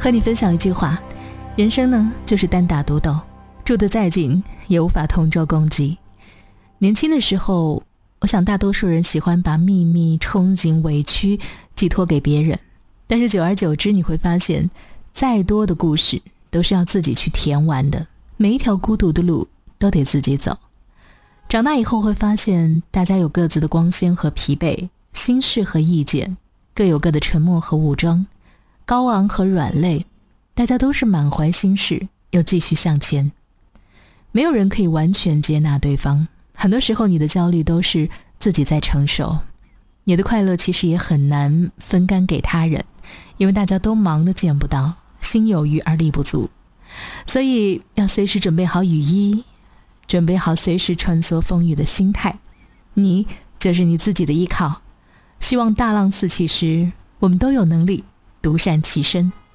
和你分享一句话，人生呢就是单打独斗，住得再近也无法同舟共济。年轻的时候，我想大多数人喜欢把秘密、憧憬、委屈寄托给别人，但是久而久之，你会发现再多的故事都是要自己去填完的，每一条孤独的路都得自己走。长大以后会发现，大家有各自的光鲜和疲惫，心事和意见，各有各的沉默和武装，高昂和软肋，大家都是满怀心事，又继续向前。没有人可以完全接纳对方，很多时候你的焦虑都是自己在承受，你的快乐其实也很难分担给他人，因为大家都忙得见不到，心有余而力不足。所以要随时准备好雨衣，准备好随时穿梭风雨的心态，你就是你自己的依靠。希望大浪四起时，我们都有能力独善其身。